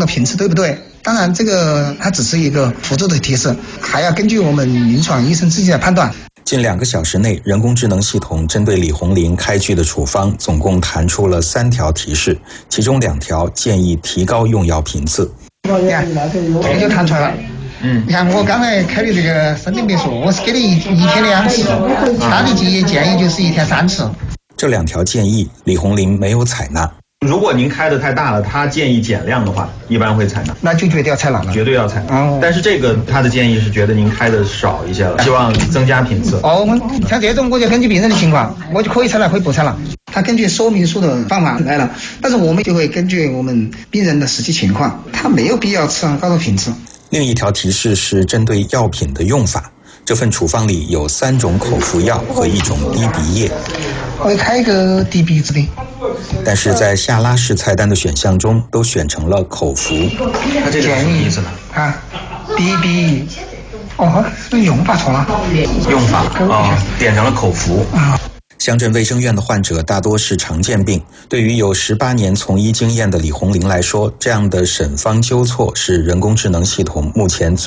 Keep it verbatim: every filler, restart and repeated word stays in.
频次对不对？当然，这个它只是一个辅助的提示，还要根据我们临床医生自己来判断。 近两个小时内，人工智能系统针对李红林开具的处方总共弹出了三条提示，其中两条建议提高用药频次。 你看，这个就弹出来了。嗯，你看我刚才开的这个生病别墅，我是给你一一天两次，他的建议建议就是一天三次。 这两条建议，李红林没有采纳。 如果您开的太大了，他建议减量的话，一般会采纳， 那就绝对要采纳了， 绝对要采纳。 哦， 但是这个他的建议是觉得您开的少一些了，希望增加频次。 哦，像这种我就根据病人的情况，我就可以采纳，可以不采纳。他根据说明书的方法来了，但是我们就会根据我们病人的实际情况，他没有必要吃上高的频次。 另一条提示是针对药品的用法，这份处方里有三种口服药和一种滴鼻液。 我开一个滴鼻子的。 但是在下拉式菜单的选项中都选成了口服。 他这个什么意思呢？ 啊，滴鼻，哦，是用法错了。 用法啊、哦，点成了口服啊。 乡镇卫生院的患者大多是常见病，对于有十八年从医经验的李红林来说，这样的审方纠错是人工智能系统目前最